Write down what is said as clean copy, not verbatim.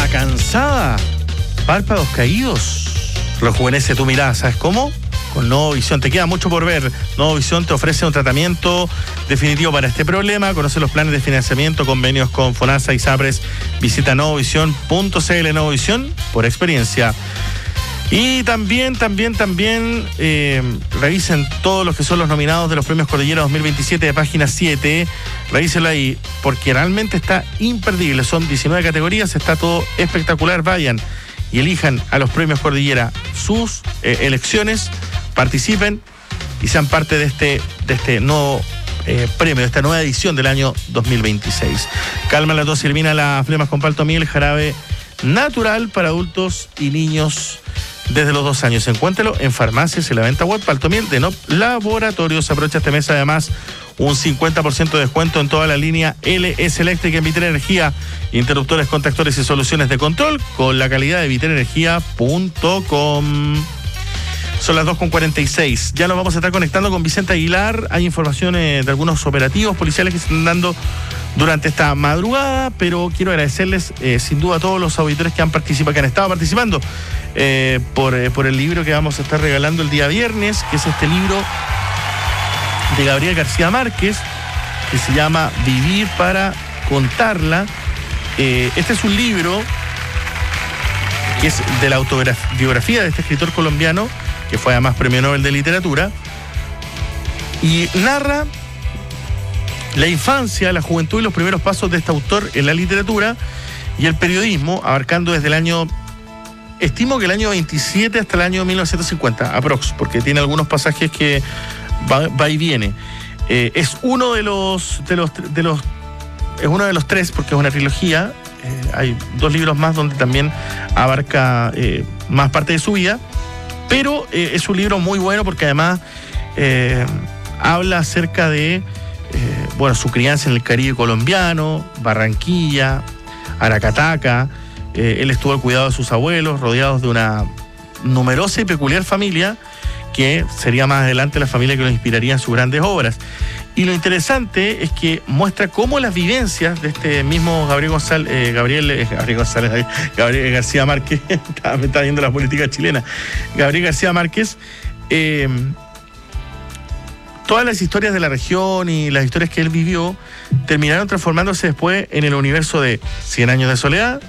¿Mirada cansada? ¿Párpados caídos? Rejuvenece tu mirada, ¿sabes cómo? Con Novovisión. Te queda mucho por ver. Novovisión te ofrece un tratamiento definitivo para este problema. Conoce los planes de financiamiento, convenios con FONASA y SAPRES. Visita novovision.cl. Novovisión por experiencia. Y también revisen todos los que son los nominados de los premios Cordillera 2027 de página 7. Revísenlo ahí, porque realmente está imperdible. Son 19 categorías, está todo espectacular. Vayan y elijan a los premios Cordillera sus elecciones, participen y sean parte de este nuevo premio, de esta nueva edición del año 2026. Calma la tos y elimina las flemas con Paltomiel, jarabe natural para adultos y niños desde los 2 años. Encuéntralo en farmacias y la venta web. Paltomiel de NOP Laboratorios. Aprovecha este mes además un 50% de descuento en toda la línea LS Eléctrica en Viterenergía. Interruptores, contactores y soluciones de control con la calidad de viterenergia.com. Son las 2:46. Ya nos vamos a estar conectando con Vicente Aguilar. Hay informaciones de algunos operativos policiales que se están dando durante esta madrugada, pero quiero agradecerles sin duda a todos los auditores que han estado participando por el libro que vamos a estar regalando el día viernes, que es este libro de Gabriel García Márquez, que se llama Vivir para contarla. Este es un libro que es de la autobiografía de este escritor colombiano, que fue además Premio Nobel de Literatura, y narra la infancia, la juventud y los primeros pasos de este autor en la literatura y el periodismo, abarcando desde el año, estimo que el año 27 hasta el año 1950, aprox, porque tiene algunos pasajes que va y viene. Es uno de los es uno de los 3, porque es una trilogía. Hay 2 libros más donde también abarca más parte de su vida, pero es un libro muy bueno porque además habla acerca de su crianza en el Caribe colombiano, Barranquilla, Aracataca. Él estuvo al cuidado de sus abuelos, rodeados de una numerosa y peculiar familia que sería más adelante la familia que lo inspiraría en sus grandes obras. Y lo interesante es que muestra cómo las vivencias de este mismo Gabriel García Márquez, me está viendo la política chilena, Gabriel García Márquez, todas las historias de la región y las historias que él vivió terminaron transformándose después en el universo de 100 años de soledad,